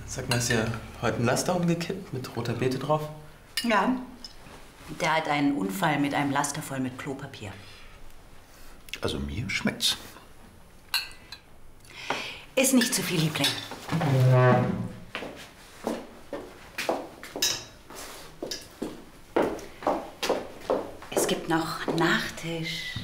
Sag mal, ist ja heute ein Laster umgekippt mit roter Beete drauf? Ja. Der hat einen Unfall mit einem Laster voll mit Klopapier. Also mir schmeckt's. Ist nicht zu viel, Liebling. Es gibt noch Nachtisch.